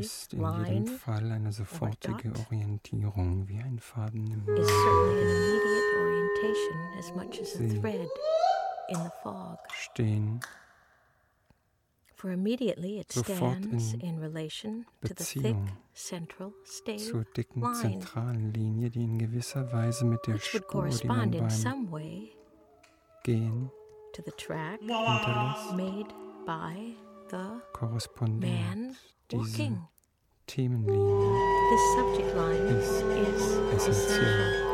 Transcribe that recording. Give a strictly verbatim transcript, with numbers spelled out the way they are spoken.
ist in jedem Fall eine sofortige Orientierung, wie ein Faden im is certainly an immediate orientation as much as a See. thread in the fog. Stehen, For immediately it Sofort stands in in relation to the thick Beziehung central stave zur dicken line, zentralen Linie, die in gewisser Weise mit der which would Spur, die man correspond in beim some way Gehen to the track hinterlässt, made by the korrespondiert. man Diese walking. Themenlinie This subject line ist is essentiell. essential.